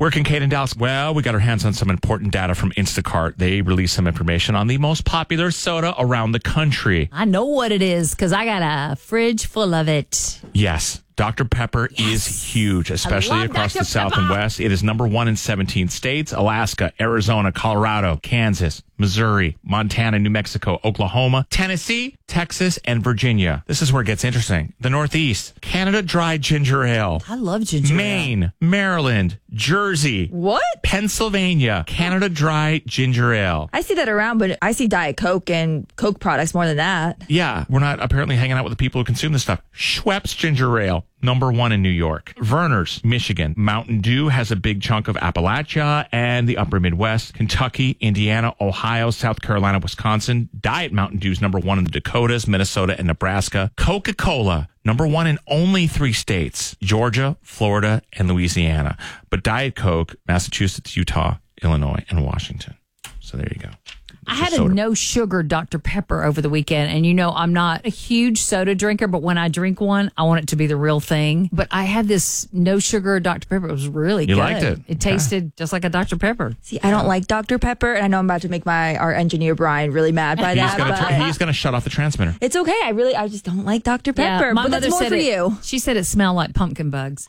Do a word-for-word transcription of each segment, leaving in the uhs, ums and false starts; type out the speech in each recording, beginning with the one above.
Where can Kate and Dallas? Well, we got our hands on some important data from Instacart. They released some information on the most popular soda around the country. I know what it is because I got a fridge full of it. Yes. Doctor Pepper Yes. is huge, especially across Doctor the South Pepper. and West. It is number one in seventeen states: Alaska, Arizona, Colorado, Kansas, Missouri, Montana, New Mexico, Oklahoma, Tennessee, Texas, and Virginia. This is where it gets interesting. The Northeast: Canada Dry Ginger Ale. I love ginger ale. Maine, Maryland, Jersey, What? Pennsylvania, Canada Dry Ginger Ale. I see that around, but I see Diet Coke and Coke products more than that. Yeah, we're not apparently hanging out with the people who consume this stuff. Schweppes Ginger Ale, number one in New York. Verner's, Michigan. Mountain Dew has a big chunk of Appalachia and the upper Midwest. Kentucky, Indiana, Ohio, South Carolina, Wisconsin. Diet Mountain Dew's number one in the Dakotas, Minnesota, and Nebraska. Coca-Cola, number one in only three states: Georgia, Florida, and Louisiana. But Diet Coke, Massachusetts, Utah, Illinois, and Washington. So there you go. I had a no sugar Doctor Pepper over the weekend, and you know I'm not a huge soda drinker, but when I drink one, I want it to be the real thing. But I had this no sugar Doctor Pepper. It was really You good. liked it? It tasted just like a Doctor Pepper. See, I don't like Doctor Pepper, and I know I'm about to make my our engineer Brian really mad by He's that. gonna, but tur- he's gonna shut off the transmitter. it's okay. I really, I just don't like Doctor Pepper. Yeah, my but that's mother more said for it, you. She said it smelled like pumpkin bugs.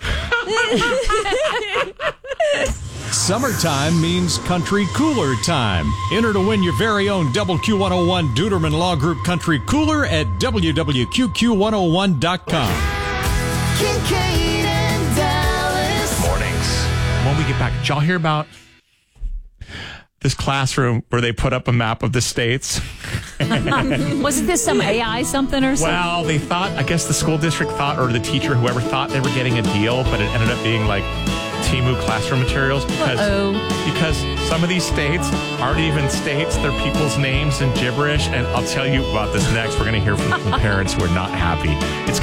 Summertime means country cooler time. Enter to win your very own W Q one oh one Duderman Law Group Country Cooler at w w q q one oh one dot com. Kincaid and Dallas. Mornings. When we get back, did y'all hear about this classroom where they put up a map of the states? Wasn't this some A I something or something? Well, they thought, I guess the school district thought, or the teacher, whoever thought they were getting a deal, but it ended up being like Temu classroom materials because Uh-oh. because some of these states aren't even states. They're people's names and gibberish. And I'll tell you about this next. We're going to hear from, from parents who are not happy. It's